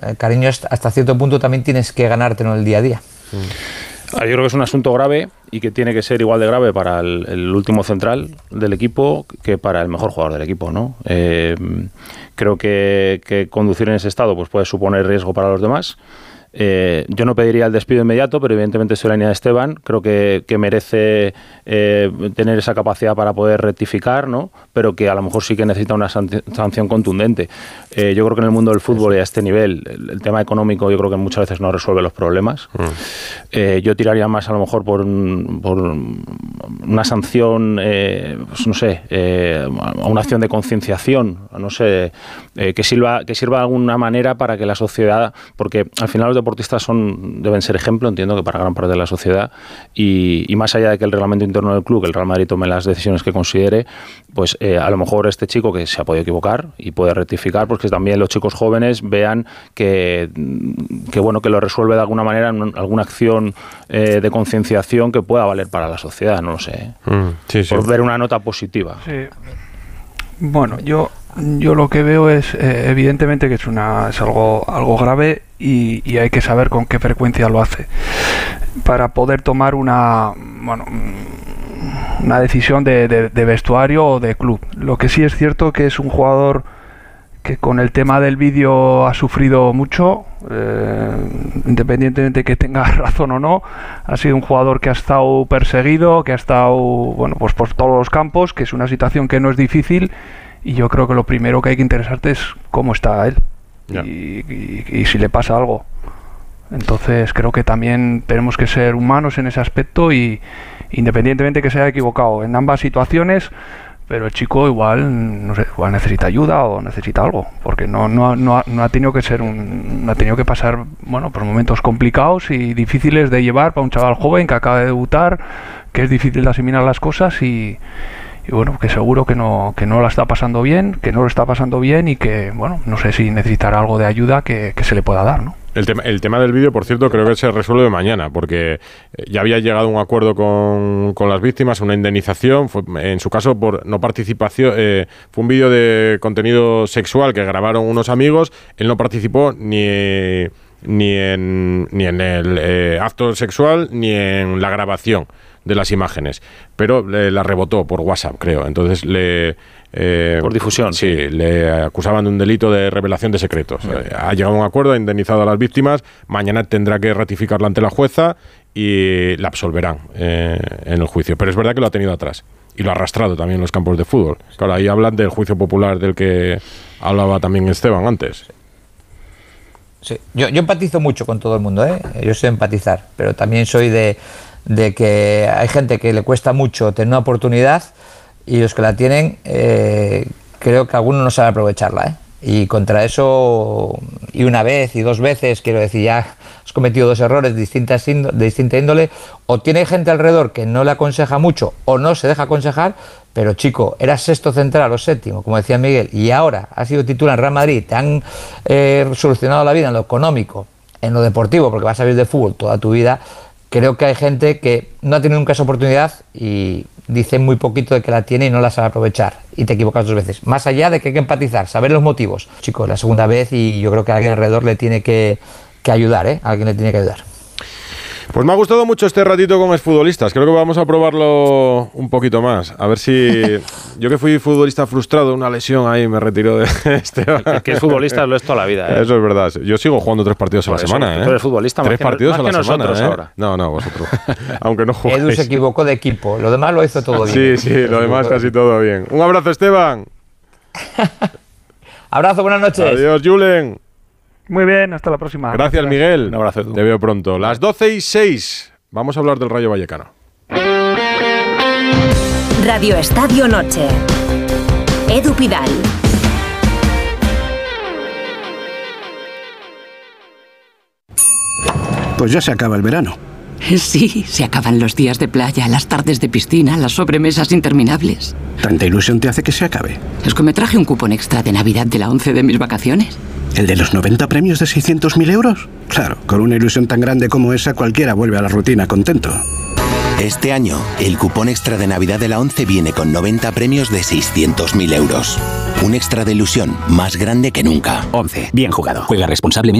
cariño hasta cierto punto también tienes que ganártelo en el día a día. Yo creo que es un asunto grave y que tiene que ser igual de grave para el último central del equipo que para el mejor jugador del equipo, ¿no? Creo que conducir en ese estado pues puede suponer riesgo para los demás. Yo no pediría el despido inmediato, pero evidentemente soy la línea de Esteban. Creo que merece tener esa capacidad para poder rectificar, ¿no? Pero que a lo mejor sí que necesita una sanción contundente. Yo creo que en el mundo del fútbol y a este nivel el tema económico yo creo que muchas veces no resuelve los problemas. Yo tiraría más a lo mejor por una sanción, pues no sé, una acción de concienciación, no sé, que sirva de alguna manera para que la sociedad, porque al final los deportistas deben ser ejemplo, entiendo que para gran parte de la sociedad, y más allá de que el reglamento interno del club, que el Real Madrid tome las decisiones que considere, pues a lo mejor este chico que se ha podido equivocar y puede rectificar, pues que también los chicos jóvenes vean que bueno, que lo resuelve de alguna manera en alguna acción de concienciación que pueda valer para la sociedad, no lo sé. Por ver una nota positiva. Sí. Bueno, yo lo que veo es evidentemente que es algo grave y hay que saber con qué frecuencia lo hace para poder tomar una decisión de vestuario o de club. Lo que sí es cierto que es un jugador que con el tema del vídeo ha sufrido mucho, independientemente de que tenga razón o no. Ha sido un jugador que ha estado perseguido, que ha estado pues por todos los campos, que es una situación que no es difícil, y yo creo que lo primero que hay que interesarte es cómo está él y si le pasa algo. Entonces creo que también tenemos que ser humanos en ese aspecto, y independientemente que se haya equivocado en ambas situaciones, pero el chico igual necesita ayuda o necesita algo, porque no ha tenido que ser no ha tenido que pasar por momentos complicados y difíciles de llevar para un chaval joven que acaba de debutar, que es difícil de asimilar las cosas y bueno, que seguro que no la está pasando bien, que no lo está pasando bien, y que no sé si necesitará algo de ayuda que se le pueda dar, ¿no? El tema del vídeo, por cierto, creo que se resuelve mañana, porque ya había llegado a un acuerdo con las víctimas, una indemnización. En su caso, por no participación, fue un vídeo de contenido sexual que grabaron unos amigos. Él no participó ni en el acto sexual ni en la grabación de las imágenes, pero la rebotó por WhatsApp, creo. Entonces por difusión. Sí, le acusaban de un delito de revelación de secretos. Ha llegado a un acuerdo, ha indemnizado a las víctimas. Mañana tendrá que ratificarla ante la jueza y la absolverán en el juicio. Pero es verdad que lo ha tenido atrás y lo ha arrastrado también en los campos de fútbol. Claro, ahí hablan del juicio popular del que hablaba también Esteban antes. Sí. Yo empatizo mucho con todo el mundo, ¿eh? Yo sé empatizar, pero también soy de que hay gente que le cuesta mucho tener una oportunidad, y los que la tienen, creo que algunos no saben aprovecharla, ¿eh? Y contra eso, y una vez y dos veces, quiero decir, ya has cometido dos errores de distinta índole, o tiene gente alrededor que no le aconseja mucho o no se deja aconsejar, pero chico, eras sexto central o séptimo, como decía Miguel, y ahora has sido titular en Real Madrid, te han solucionado la vida en lo económico, en lo deportivo, porque vas a vivir de fútbol toda tu vida. Creo que hay gente que no ha tenido nunca esa oportunidad y dice muy poquito de que la tiene y no la sabe aprovechar, y te equivocas dos veces. Más allá de que hay que empatizar, saber los motivos. Chicos, la segunda vez, y yo creo que alguien alrededor le tiene que ayudar, ¿eh? Alguien le tiene que ayudar. Pues me ha gustado mucho este ratito con exfutbolistas. Creo que vamos a probarlo un poquito más. A ver si... Yo que fui futbolista frustrado, una lesión ahí me retiró de Esteban. El que es futbolista lo es toda la vida, ¿eh? Eso es verdad. Yo sigo jugando 3 partidos a la semana, ¿eh? Tú eres futbolista 3 partidos a la semana, ¿eh? Ahora. No, vosotros. Aunque no juguéis. Edu se equivocó de equipo. Lo demás lo hizo todo bien. Sí, lo demás casi todo bien. Un abrazo, Esteban. Abrazo, buenas noches. Adiós, Julen. Muy bien, hasta la próxima. Gracias, Miguel. Un abrazo. Te veo pronto. Las 12:06. Vamos a hablar del Rayo Vallecano. Radio Estadio Noche. Edu Pidal. Pues ya se acaba el verano. Sí, se acaban los días de playa, las tardes de piscina, las sobremesas interminables. ¿Tanta ilusión te hace que se acabe? Es que me traje un cupón extra de Navidad de la 11 de mis vacaciones. ¿El de los 90 premios de 600.000 euros? Claro, con una ilusión tan grande como esa, cualquiera vuelve a la rutina contento. Este año, el cupón extra de Navidad de la 11 viene con 90 premios de 600.000 euros. Un extra de ilusión más grande que nunca. 11. Bien jugado. Juega responsablemente.